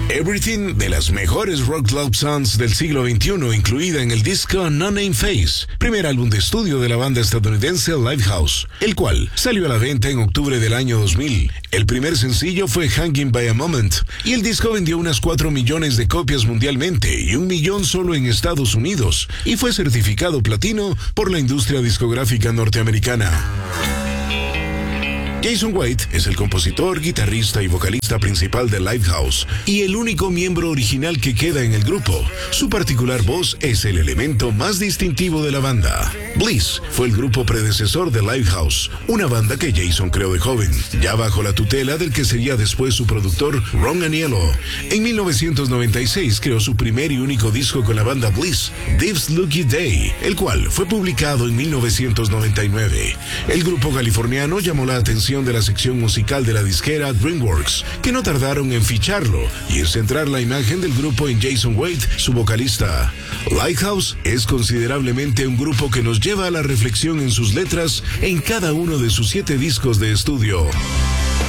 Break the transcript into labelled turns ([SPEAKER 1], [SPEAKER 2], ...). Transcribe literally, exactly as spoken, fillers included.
[SPEAKER 1] Everything, de las mejores rock club songs del siglo veintiuno, incluida en el disco No Name Face, primer álbum de estudio de la banda estadounidense Lifehouse, el cual salió a la venta en octubre del año dos mil. El primer sencillo fue Hanging by a Moment, y el disco vendió unas cuatro millones de copias mundialmente y un millón solo en Estados Unidos, y fue certificado platino por la industria discográfica norteamericana. Jason White es el compositor, guitarrista y vocalista principal de Lifehouse y el único miembro original que queda en el grupo. Su particular voz es el elemento más distintivo de la banda. Bliss fue el grupo predecesor de Lifehouse, una banda que Jason creó de joven, ya bajo la tutela del que sería después su productor Ron Aniello. En mil novecientos noventa y seis creó su primer y único disco con la banda Bliss, This Lucky Day, el cual fue publicado en mil novecientos noventa y nueve. El grupo californiano llamó la atención de la sección musical de la disquera DreamWorks, que no tardaron en ficharlo y en centrar la imagen del grupo en Jason White, su vocalista. Lifehouse es considerablemente un grupo que nos lleva a la reflexión en sus letras en cada uno de sus siete discos de estudio.